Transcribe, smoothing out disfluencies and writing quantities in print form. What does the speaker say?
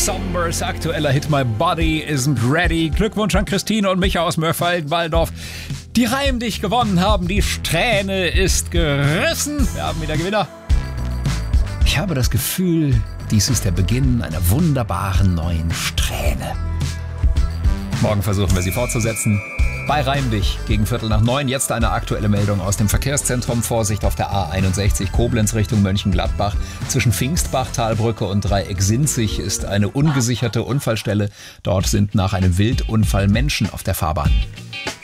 Sombers aktueller Hit My Body Isn't Ready. Glückwunsch an Christine und Micha aus Mörfelden-Walldorf, die Reim dich gewonnen haben. Die Strähne ist gerissen. Wir haben wieder Gewinner. Ich habe das Gefühl, dies ist der Beginn einer wunderbaren neuen Strähne. Morgen versuchen wir sie fortzusetzen. Bei Reim dich gegen 8:45. Jetzt eine aktuelle Meldung aus dem Verkehrszentrum. Vorsicht auf der A61 Koblenz Richtung Mönchengladbach. Zwischen Pfingstbachtalbrücke und Dreieck Sinzig ist eine ungesicherte Unfallstelle. Dort sind nach einem Wildunfall Menschen auf der Fahrbahn.